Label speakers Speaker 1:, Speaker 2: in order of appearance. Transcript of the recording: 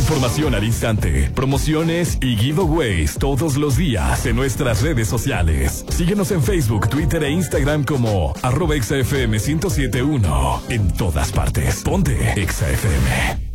Speaker 1: información al instante, promociones y giveaways todos los días en nuestras redes sociales. Síguenos en Facebook, Twitter e Instagram como @ExaFM 1071. En todas partes. Ponte Exa FM.